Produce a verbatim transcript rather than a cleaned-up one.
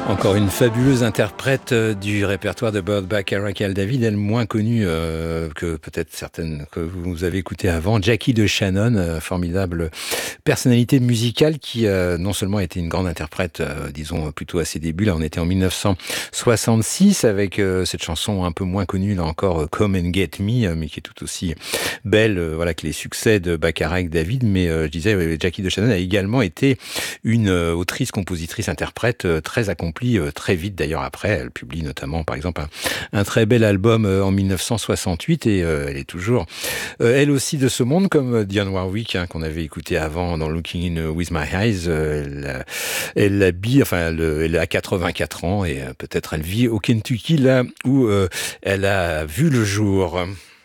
Encore une fabuleuse interprète du répertoire de Burt Bacharach et Al David, elle moins connue euh, que peut-être certaines que vous avez écoutées avant, Jackie DeShannon, euh, formidable personnalité musicale qui euh, non seulement était une grande interprète, euh, disons plutôt à ses débuts, là on était en mille neuf cent soixante-six avec euh, cette chanson un peu moins connue, là encore, euh, Come and Get Me, euh, mais qui est tout aussi belle euh, voilà, que les succès de Bacharach David, mais euh, je disais, euh, Jackie DeShannon a également été une euh, autrice, compositrice, interprète euh, très accomplie, très vite d'ailleurs après. Elle publie notamment par exemple un, un très bel album en mille neuf cent soixante-huit et euh, elle est toujours euh, elle aussi de ce monde comme Dionne Warwick hein, qu'on avait écouté avant dans Looking in With My Eyes. Euh, elle, elle habille, enfin elle, elle a quatre-vingt-quatre ans et euh, peut-être elle vit au Kentucky là où euh, elle a vu le jour.